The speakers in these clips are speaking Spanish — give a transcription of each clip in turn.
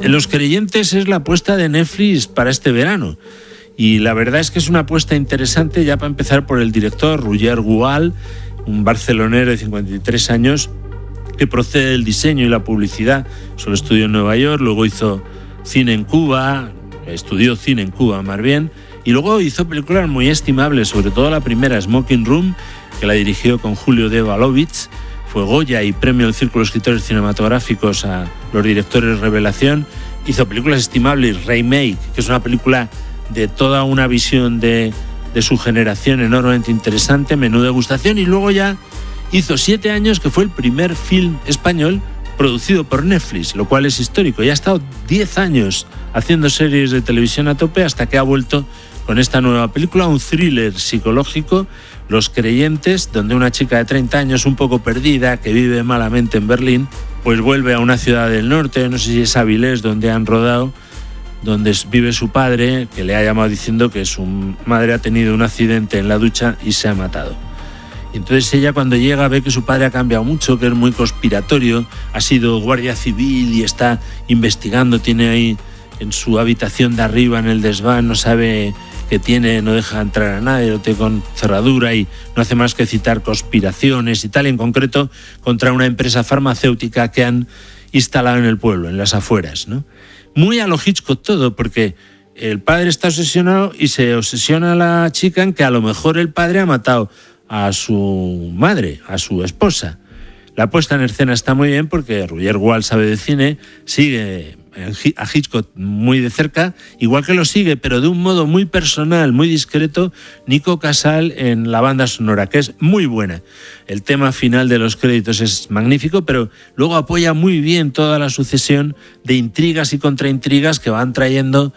Los Creyentes es la apuesta de Netflix para este verano. Y la verdad es que es una apuesta interesante, ya para empezar, por el director Roger Gual, un barcelonero de 53 años que procede del diseño y la publicidad. Solo estudió en Nueva York, luego hizo cine en Cuba, estudió cine en Cuba más bien, y luego hizo películas muy estimables, sobre todo la primera, Smoking Room, que la dirigió con Julio de Valovich. Fue Goya y premio del Círculo de Escritores Cinematográficos a los directores revelación. Hizo películas estimables, Remake, que es una película de toda una visión de su generación enormemente interesante, menú degustación, y luego ya hizo 7 años que fue el primer film español producido por Netflix, lo cual es histórico. Ya ha estado 10 años haciendo series de televisión a tope hasta que ha vuelto con esta nueva película, un thriller psicológico, Los Creyentes, donde una chica de 30 años un poco perdida, que vive malamente en Berlín, pues vuelve a una ciudad del norte, no sé si es Avilés, donde han rodado, donde vive su padre, que le ha llamado diciendo que su madre ha tenido un accidente en la ducha y se ha matado. Y entonces ella, cuando llega, ve que su padre ha cambiado mucho, que es muy conspiratorio, ha sido guardia civil y está investigando, tiene ahí en su habitación de arriba, en el desván, no sabe qué tiene, no deja entrar a nadie, lo tiene con cerradura y no hace más que citar conspiraciones y tal, en concreto contra una empresa farmacéutica que han instalado en el pueblo, en las afueras, ¿no? Muy a lo Hitchcock todo, porque el padre está obsesionado y se obsesiona la chica en que a lo mejor el padre ha matado a su madre, a su esposa. La puesta en escena está muy bien porque Roger Gual sabe de cine, sigue a Hitchcock muy de cerca, igual que lo sigue, pero de un modo muy personal, muy discreto, Nico Casal en la banda sonora, que es muy buena. El tema final de los créditos es magnífico, pero luego apoya muy bien toda la sucesión de intrigas y contraintrigas que van trayendo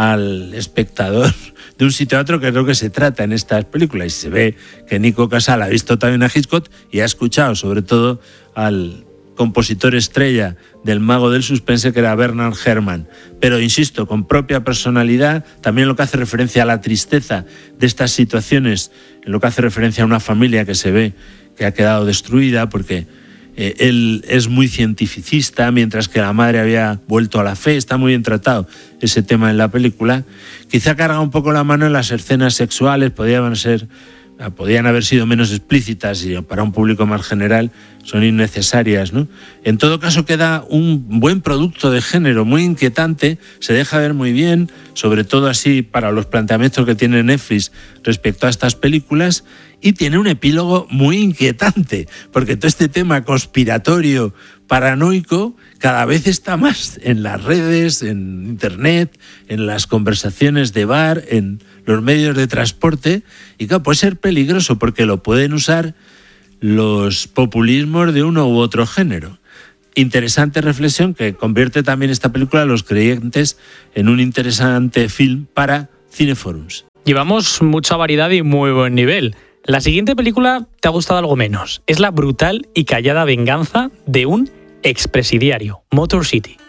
al espectador de un sitio a otro, que es lo que se trata en estas películas. Y se ve que Nico Casal ha visto también a Hitchcock y ha escuchado sobre todo al compositor estrella del Mago del Suspense, que era Bernard Herrmann, pero insisto, con propia personalidad, también lo que hace referencia a la tristeza de estas situaciones, en lo que hace referencia a una familia que se ve que ha quedado destruida porque él es muy cientificista, mientras que la madre había vuelto a la fe. Está muy bien tratado ese tema en la película. Quizá carga un poco la mano en las escenas sexuales, podían haber sido menos explícitas y para un público más general son innecesarias, ¿no? En todo caso queda un buen producto de género, muy inquietante, se deja ver muy bien, sobre todo así para los planteamientos que tiene Netflix respecto a estas películas, y tiene un epílogo muy inquietante, porque todo este tema conspiratorio, paranoico, cada vez está más en las redes, en internet, en las conversaciones de bar, en los medios de transporte, y claro, puede ser peligroso porque lo pueden usar los populismos de uno u otro género. Interesante reflexión que convierte también esta película, Los Creyentes, en un interesante film para Cineforums. Llevamos mucha variedad y muy buen nivel. La siguiente película te ha gustado algo menos. Es la brutal y callada venganza de un expresidiario, Motor City.